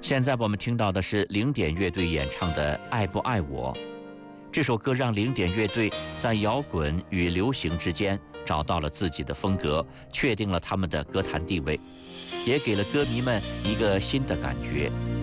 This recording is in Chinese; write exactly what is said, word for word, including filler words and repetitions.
现在我们听到的是零点乐队演唱的《爱不爱我》。这首歌让零点乐队在摇滚与流行之间找到了自己的风格，确定了他们的歌坛地位，也给了歌迷们一个新的感觉。